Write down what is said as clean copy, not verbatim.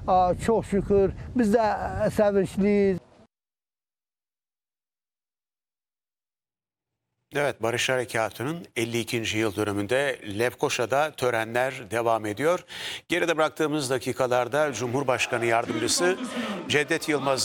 Çok şükür biz de sevinçliyiz. Evet, Barış Harekatı'nın 52. yıl dönümünde Lefkoşa'da törenler devam ediyor. Geride bıraktığımız dakikalarda Cumhurbaşkanı Yardımcısı Cevdet Yılmaz